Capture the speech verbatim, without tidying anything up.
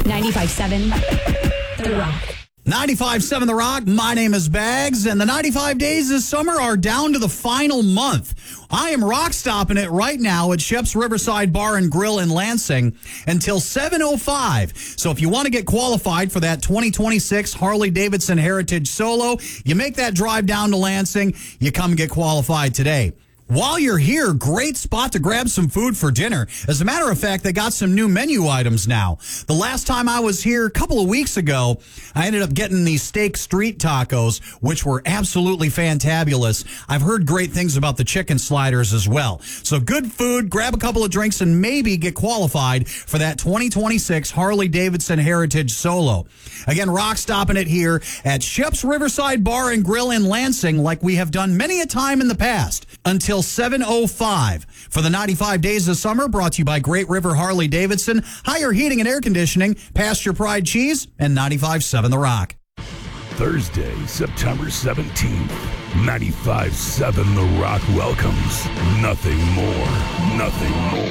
ninety-five seven The Rock. ninety-five seven The Rock, my name is Bags, and the ninety-five days this summer are down to the final month. I am rock stopping it right now at Shep's Riverside Bar and Grill in Lansing until seven oh five. So if you want to get qualified for that twenty twenty-six Harley-Davidson Heritage Solo, you make that drive down to Lansing, you come get qualified today. While you're here, great spot to grab some food for dinner. As a matter of fact, they got some new menu items now. The last time I was here, a couple of weeks ago, I ended up getting these steak street tacos, which were absolutely fantabulous. I've heard great things about the chicken sliders as well. So good food, grab a couple of drinks, and maybe get qualified for that twenty twenty-six Harley-Davidson Heritage Solo. Again, rock stopping it here at Shep's Riverside Bar and Grill in Lansing, like we have done many a time in the past, until seven oh five. For the ninety-five days of summer, brought to you by Great River Harley-Davidson, Higher Heating and Air Conditioning, Pasture Pride Cheese, and ninety-five seven The Rock. Thursday, September seventeenth, ninety-five seven The Rock welcomes Nothing More, Nothing More.